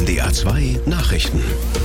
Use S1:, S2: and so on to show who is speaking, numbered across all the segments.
S1: NDR 2 Nachrichten.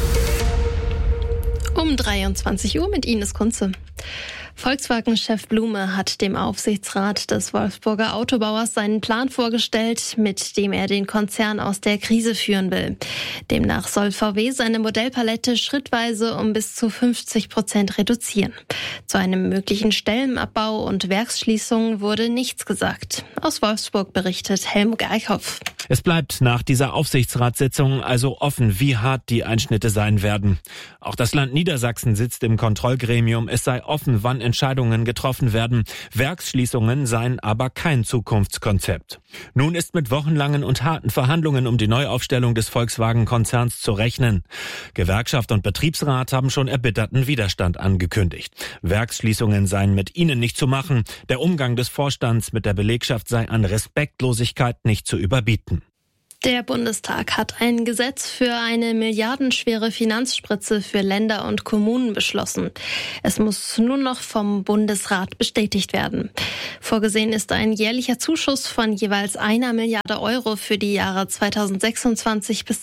S2: Um 23 Uhr mit Ines Kunze. Volkswagen-Chef Blume hat dem Aufsichtsrat des Wolfsburger Autobauers seinen Plan vorgestellt, mit dem er den Konzern aus der Krise führen will. Demnach soll VW seine Modellpalette schrittweise um bis zu 50% reduzieren. Zu einem möglichen Stellenabbau und Werksschließungen wurde nichts gesagt. Aus Wolfsburg berichtet Helmut Eichhoff.
S3: Es bleibt nach dieser Aufsichtsratssitzung also offen, wie hart die Einschnitte sein werden. Auch das Land Niedersachsen sitzt im Kontrollgremium. Es sei offen, wann Entscheidungen getroffen werden. Werksschließungen seien aber kein Zukunftskonzept. Nun ist mit wochenlangen und harten Verhandlungen um die Neuaufstellung des Volkswagen-Konzerns zu rechnen. Gewerkschaft und Betriebsrat haben schon erbitterten Widerstand angekündigt. Werksschließungen seien mit ihnen nicht zu machen. Der Umgang des Vorstands mit der Belegschaft sei an Respektlosigkeit nicht zu überbieten.
S2: Der Bundestag hat ein Gesetz für eine milliardenschwere Finanzspritze für Länder und Kommunen beschlossen. Es muss nun noch vom Bundesrat bestätigt werden. Vorgesehen ist ein jährlicher Zuschuss von jeweils 1 Milliarde Euro für die Jahre 2026 bis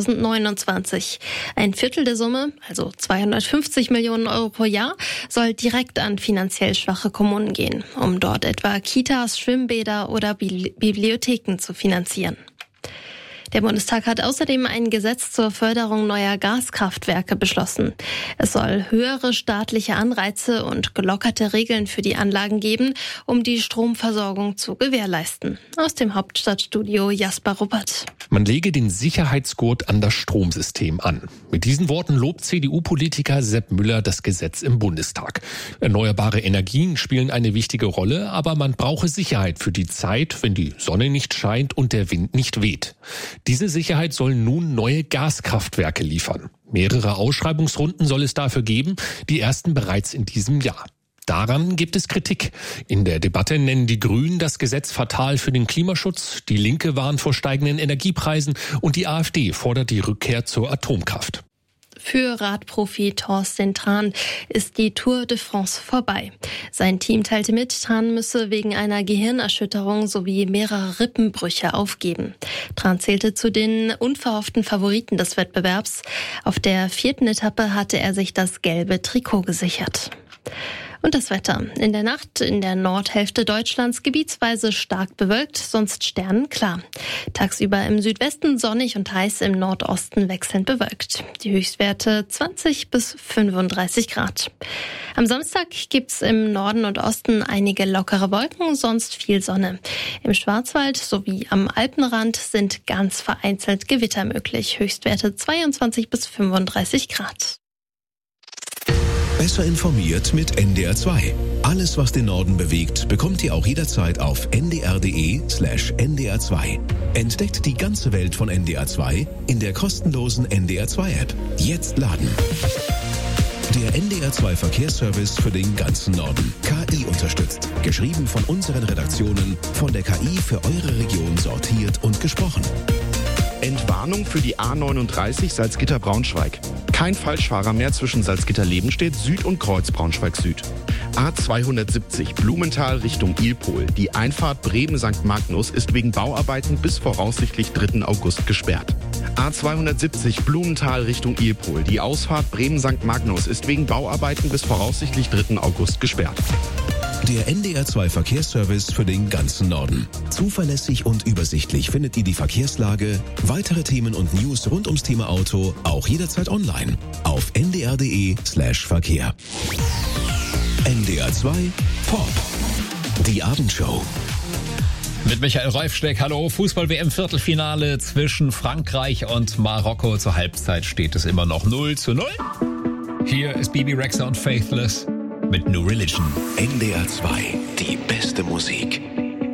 S2: 2029. Ein Viertel der Summe, also 250 Millionen Euro pro Jahr, soll direkt an finanziell schwache Kommunen gehen, um dort etwa Kitas, Schwimmbäder oder Bibliotheken zu finanzieren. Der Bundestag hat außerdem ein Gesetz zur Förderung neuer Gaskraftwerke beschlossen. Es soll höhere staatliche Anreize und gelockerte Regeln für die Anlagen geben, um die Stromversorgung zu gewährleisten. Aus dem Hauptstadtstudio Jasper Ruppert.
S4: Man lege den Sicherheitsgurt an das Stromsystem an. Mit diesen Worten lobt CDU-Politiker Sepp Müller das Gesetz im Bundestag. Erneuerbare Energien spielen eine wichtige Rolle, aber man brauche Sicherheit für die Zeit, wenn die Sonne nicht scheint und der Wind nicht weht. Diese Sicherheit soll nun neue Gaskraftwerke liefern. Mehrere Ausschreibungsrunden soll es dafür geben, die ersten bereits in diesem Jahr. Daran gibt es Kritik. In der Debatte nennen die Grünen das Gesetz fatal für den Klimaschutz, die Linke warnt vor steigenden Energiepreisen und die AfD fordert die Rückkehr zur Atomkraft.
S2: Für Radprofi Thorsten Tran ist die Tour de France vorbei. Sein Team teilte mit, Tran müsse wegen einer Gehirnerschütterung sowie mehrerer Rippenbrüche aufgeben. Tran zählte zu den unverhofften Favoriten des Wettbewerbs. Auf der 4. Etappe hatte er sich das gelbe Trikot gesichert. Und das Wetter. In der Nacht in der Nordhälfte Deutschlands gebietsweise stark bewölkt, sonst sternenklar. Tagsüber im Südwesten sonnig und heiß, im Nordosten wechselnd bewölkt. Die Höchstwerte 20 bis 35 Grad. Am Samstag gibt's im Norden und Osten einige lockere Wolken, sonst viel Sonne. Im Schwarzwald sowie am Alpenrand sind ganz vereinzelt Gewitter möglich. Höchstwerte 22 bis 35 Grad.
S1: Besser informiert mit NDR 2. Alles, was den Norden bewegt, bekommt ihr auch jederzeit auf ndr.de/NDR 2. Entdeckt die ganze Welt von NDR 2 in der kostenlosen NDR 2 App. Jetzt laden. Der NDR 2 Verkehrsservice für den ganzen Norden. KI unterstützt. Geschrieben von unseren Redaktionen, von der KI für eure Region sortiert und gesprochen.
S5: Entwarnung für die A39 Salzgitter-Braunschweig. Kein Falschfahrer mehr zwischen Salzgitter-Lebenstedt Süd und Kreuz Braunschweig Süd. A270 Blumenthal Richtung Ilpol. Die Einfahrt Bremen-St. Magnus ist wegen Bauarbeiten bis voraussichtlich 3. August gesperrt. A270 Blumenthal Richtung Ilpol. Die Ausfahrt Bremen-St. Magnus ist wegen Bauarbeiten bis voraussichtlich 3. August gesperrt.
S1: Der NDR 2 Verkehrsservice für den ganzen Norden. Zuverlässig und übersichtlich findet ihr die Verkehrslage, weitere Themen und News rund ums Thema Auto auch jederzeit online auf ndr.de/Verkehr. NDR 2 Pop. Die Abendshow.
S6: Mit Michael Reifsteck, hallo. Fußball-WM-Viertelfinale zwischen Frankreich und Marokko. Zur Halbzeit steht es immer noch 0:0. Hier ist Bibi Rexha und Faithless mit New Religion.
S1: NDR 2, die beste Musik.